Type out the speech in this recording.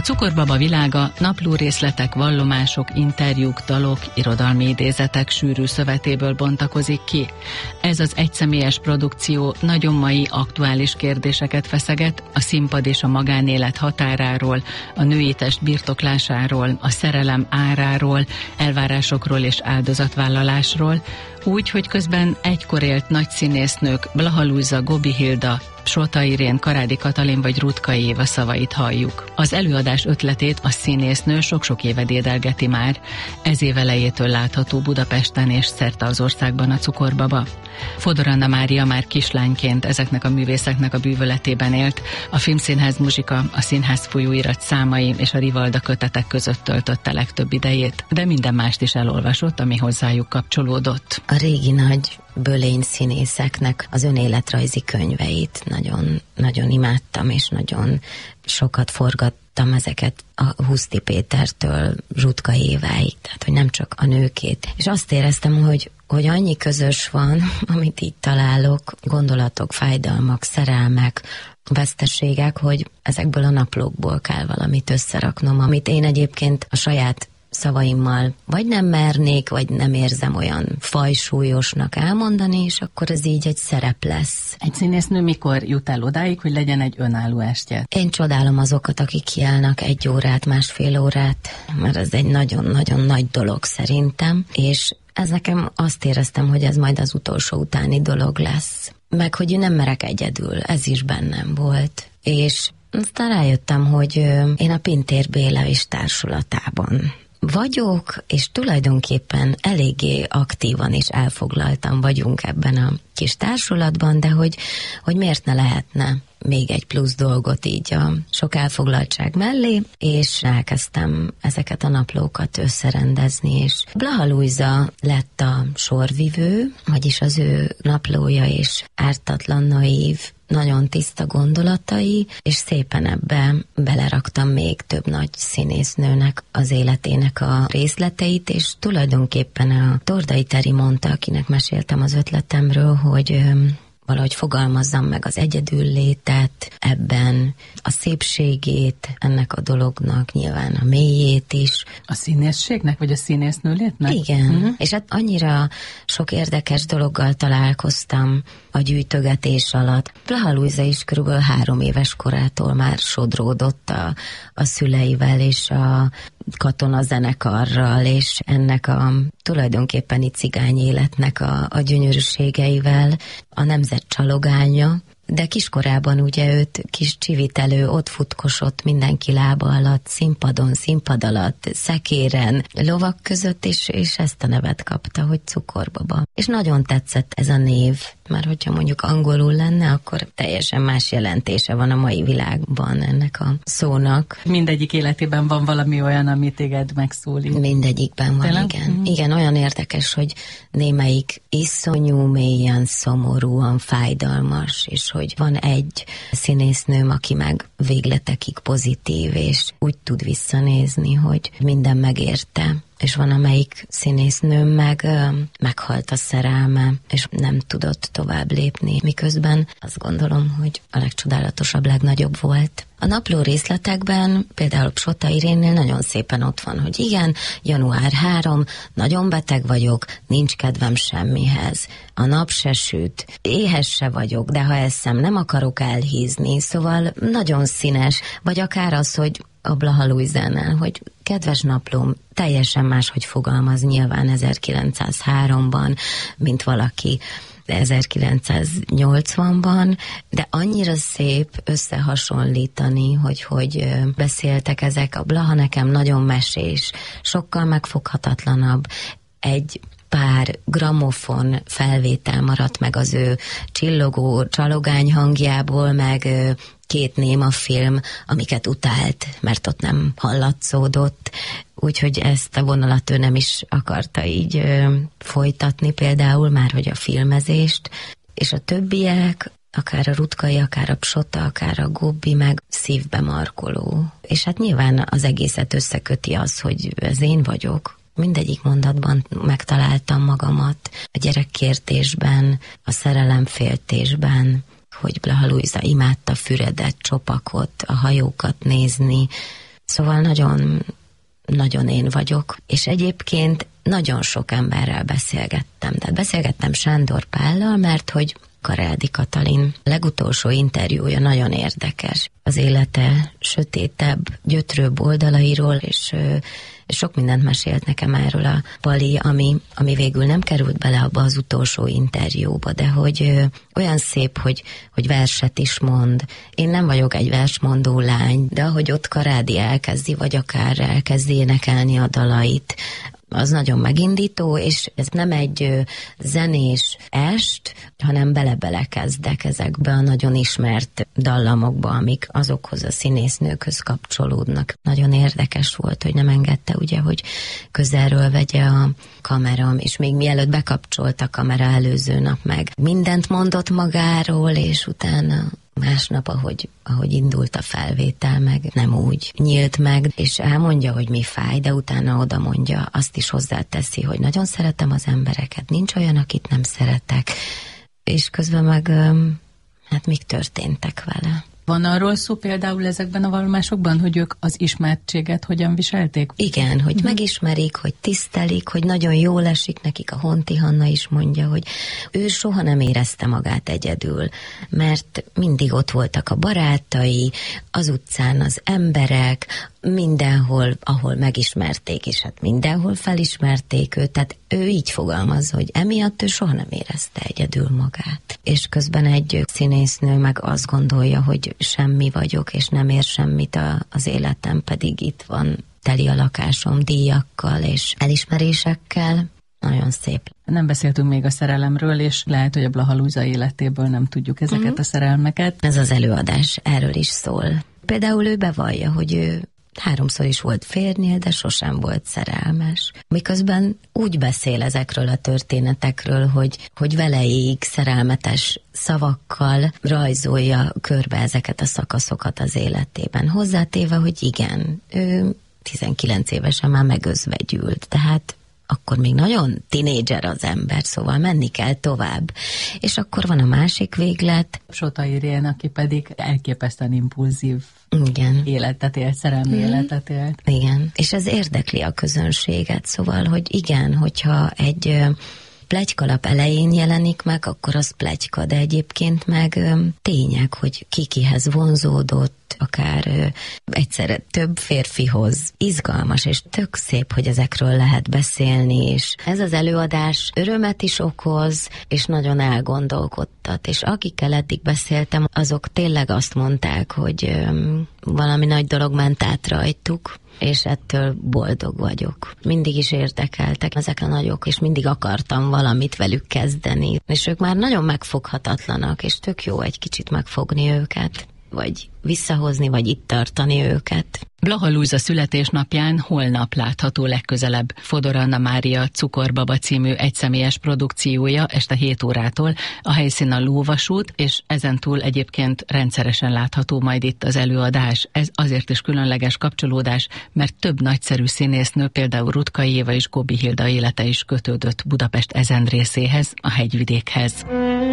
Cukorbaba világa naplórészletek, vallomások, interjúk, dalok, irodalmi idézetek sűrű szövetéből bontakozik ki. Ez az egyszemélyes produkció nagyon mai, aktuális kérdéseket feszeget, a színpad és a magánélet határáról, a női test birtoklásáról, a szerelem áráról, elvárásokról és áldozatvállalásról, úgy, hogy közben egykor élt nagy színésznők Blaha Lujza, Gobi Hilda, Sota Irén, Karádi Katalin vagy Rutka Éva szavait halljuk. Az előadás ötletét a színésznő sok-sok éve dédelgeti már. Ez év elejétől látható Budapesten és szerte az országban a Cukorbaba. Fodor Anna Mária már kislányként ezeknek a művészeknek a bűvöletében élt, a Filmszínház muzsika, a Színház folyóirat számai és a Rivalda kötetek között töltötte legtöbb idejét, de minden mást is elolvasott, ami hozzájuk kapcsolódott. A régi nagy bölény színészeknek az önéletrajzi könyveit nagyon imádtam, és nagyon sokat forgattam ezeket a Huszti Pétertől Rutka Éváig, tehát hogy nem csak a nőkét. És azt éreztem, hogy annyi közös van, amit így találok, gondolatok, fájdalmak, szerelmek, veszteségek, hogy ezekből a naplókból kell valamit összeraknom, amit én egyébként a saját szavaimmal vagy nem mernék, vagy nem érzem olyan fajsúlyosnak elmondani, és akkor ez így egy szerep lesz. Egy színésznő mikor jut el odáig, hogy legyen egy önálló estje? Én csodálom azokat, akik kiállnak 1 órát, 1,5 órát, mert ez egy nagyon-nagyon nagy dolog szerintem, és ez nekem azt éreztem, hogy ez majd az utolsó utáni dolog lesz. Meg, hogy nem merek egyedül, ez is bennem volt. És aztán rájöttem, hogy én a Pintér Béla és társulatában vagyok, és tulajdonképpen eléggé aktívan és elfoglaltan vagyunk ebben a kis társulatban, de hogy miért ne lehetne még egy plusz dolgot így a sok elfoglaltság mellé, és elkezdtem ezeket a naplókat összerendezni, és Blaha Lujza lett a sorvivő, vagyis az ő naplója és ártatlan, naív, nagyon tiszta gondolatai, és szépen ebbe beleraktam még több nagy színésznőnek az életének a részleteit, és tulajdonképpen a Tordai Teri mondta, akinek meséltem az ötletemről, hogy valahogy fogalmazzam meg az egyedüllétet ebben, a szépségét ennek a dolognak, nyilván a mélyét is. A színészségnek, vagy a színésznő létnek? Igen, és hát annyira sok érdekes dologgal találkoztam a gyűjtögetés alatt. Blaha Lujza is körülbelül 3 éves korától már sodródott a szüleivel és a katonazenekarral, és ennek a tulajdonképpeni cigány életnek a gyönyörűségeivel, a nemzet csalogánya, de kiskorában ugye őt kis csivitelő, ott futkosott mindenki lába alatt, színpadon, színpad alatt, szekéren, lovak között, és ezt a nevet kapta, hogy Cukorbaba. És nagyon tetszett ez a név, mert hogyha mondjuk angolul lenne, akkor teljesen más jelentése van a mai világban ennek a szónak. Mindegyik életében van valami olyan, ami téged megszólít. Mindegyikben van, tényleg? Igen. Igen, olyan érdekes, hogy némelyik iszonyú, mélyen, szomorúan fájdalmas, és hogy van egy színésznőm, aki meg végletekig pozitív, és úgy tud visszanézni, hogy minden megérte. És van, amelyik színésznőm meghalt a szerelme, és nem tudott tovább lépni, miközben azt gondolom, hogy a legcsodálatosabb, legnagyobb volt. A napló részletekben, például Sota Irénnél nagyon szépen ott van, hogy igen, január 3, nagyon beteg vagyok, nincs kedvem semmihez. A nap se süt, éhes se vagyok, de ha eszem, nem akarok elhízni, szóval nagyon színes, vagy akár az, hogy a Blaha Lujzánál, hogy kedves naplóm, teljesen máshogy fogalmaz nyilván 1903-ban, mint valaki 1980-ban, de annyira szép összehasonlítani, hogy beszéltek ezek. A Blaha nekem nagyon mesés, sokkal megfoghatatlanabb, egy pár gramofon felvétel maradt meg az ő csillogó csalogány hangjából, meg 2 néma film, amiket utált, mert ott nem hallatszódott, úgyhogy ezt a vonalat ő nem is akarta így folytatni például, már hogy a filmezést, és a többiek, akár a Rutkai, akár a Psota, akár a Gobbi, meg szívbe markoló. És hát nyilván az egészet összeköti az, hogy ez én vagyok. Mindegyik mondatban megtaláltam magamat, a gyerekkértésben, a szerelemféltésben, hogy Blaha Lujza imádta Füredet, Csopakot, a hajókat nézni, Szóval nagyon, nagyon én vagyok, és egyébként nagyon sok emberrel beszélgettem. Tehát beszélgettem Sándor Pállal, mert hogy Karádi Katalin legutolsó interjúja nagyon érdekes. Az élete sötétebb, gyötrőbb oldalairól, és sok mindent mesélt nekem erről a Pali, ami végül nem került bele abba az utolsó interjúba, de hogy olyan szép, hogy verset is mond. Én nem vagyok egy versmondó lány, de ahogy ott Karádi elkezdi, vagy akár elkezdi énekelni a dalait, az nagyon megindító, és ez nem egy zenés est, hanem bele-bele kezdek ezekbe a nagyon ismert dallamokba, amik azokhoz a színésznőkhöz kapcsolódnak. Nagyon érdekes volt, hogy nem engedte ugye, hogy közelről vegye a kamera, és még mielőtt bekapcsolt a kamera előző nap meg mindent mondott magáról, és utána másnap, ahogy indult a felvétel, meg nem úgy nyílt meg, és elmondja, hogy mi fáj, de utána oda mondja, azt is hozzáteszi, hogy nagyon szeretem az embereket, nincs olyan, akit nem szeretek, és közben meg hát mik történtek vele. Van arról szó például ezekben a vallomásokban, hogy ők az ismertséget hogyan viselték? Igen, hogy megismerik, hogy tisztelik, hogy nagyon jól esik nekik. A Honti Hanna is mondja, hogy ő soha nem érezte magát egyedül, mert mindig ott voltak a barátai, az utcán az emberek, mindenhol, ahol megismerték, és hát mindenhol felismerték őt, tehát ő így fogalmaz, hogy emiatt ő soha nem érezte egyedül magát. És közben egy színésznő meg azt gondolja, hogy semmi vagyok, és nem ér semmit az életem, pedig itt van teli a lakásom díjakkal és elismerésekkel. Nagyon szép. Nem beszéltünk még a szerelemről, és lehet, hogy a Blaha Lujza életéből nem tudjuk ezeket a szerelmeket. Ez az előadás erről is szól. Például ő bevallja, hogy ő 3-szor is volt férjnél, de sosem volt szerelmes. Miközben úgy beszél ezekről a történetekről, hogy veleig szerelmetes szavakkal rajzolja körbe ezeket a szakaszokat az életében. Hozzátéve, hogy igen, ő 19 évesen már megözvegyült, tehát akkor még nagyon tinédzser az ember, szóval menni kell tovább. És akkor van a másik véglet. Sota Irén, aki pedig elképesztően impulzív életet élt, szerelmi életet élt. Igen, és ez érdekli a közönséget, szóval, hogy igen, hogyha egy pletykalap elején jelenik meg, akkor az pletyka, de egyébként meg tények, hogy kikihez vonzódott, akár egyszerre több férfihoz. Izgalmas, és tök szép, hogy ezekről lehet beszélni, és ez az előadás örömet is okoz, és nagyon elgondolkodtat, és akikkel eddig beszéltem, azok tényleg azt mondták, hogy valami nagy dolog ment át rajtuk, és ettől boldog vagyok. Mindig is érdekeltek ezek a nagyok, és mindig akartam valamit velük kezdeni. És ők már nagyon megfoghatatlanak, és tök jó egy kicsit megfogni őket, vagy visszahozni, vagy itt tartani őket. Blaha Lujza születésnapján holnap látható legközelebb Fodor Anna Mária Cukorbaba című egyszemélyes produkciója este 7 órától, a helyszín a Lóvasút, és ezentúl egyébként rendszeresen látható majd itt az előadás. Ez azért is különleges kapcsolódás, mert több nagyszerű színésznő, például Rutkai Éva és Gobi Hilda élete is kötődött Budapest ezen részéhez, a hegyvidékhez.